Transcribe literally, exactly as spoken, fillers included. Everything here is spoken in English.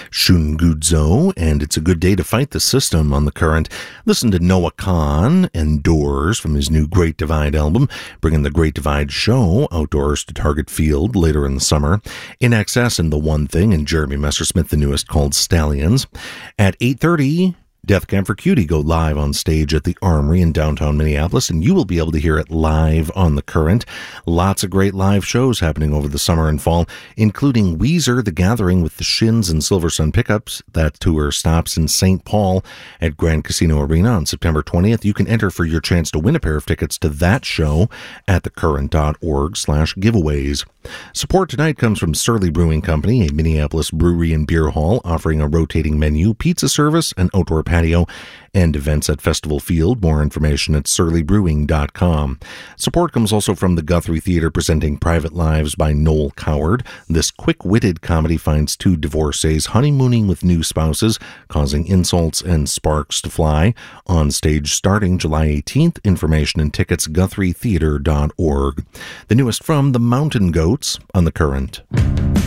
Shungudzo, and It's a Good Day to Fight the System on the Current. Listen to Noah Kahn and Doors from his new Great Divide album, bringing the Great Divide show outdoors to Target Field later in the summer. In Excess and The One Thing, and Jeremy Messersmith, the newest, called Stallions. At eight thirty, Death Camp for Cutie go live on stage at the Armory in downtown Minneapolis, and you will be able to hear it live on the Current. Lots of great live shows happening over the summer and fall, including Weezer, The Gathering with the Shins and Silver Sun Pickups. That tour stops in Saint Paul at Grand Casino Arena on September twentieth. You can enter for your chance to win a pair of tickets to that show at thecurrent.org slash giveaways. Support tonight comes from Surly Brewing Company, a Minneapolis brewery and beer hall offering a rotating menu, pizza service, and outdoor patio, and events at Festival Field. More information at surly brewing dot com. Support comes also from the Guthrie Theater presenting Private Lives by Noel Coward. This quick-witted comedy finds two divorcees honeymooning with new spouses, causing insults and sparks to fly. On stage starting July eighteenth. Information and tickets guthrie theater dot org. The newest from the Mountain Goats on the Current.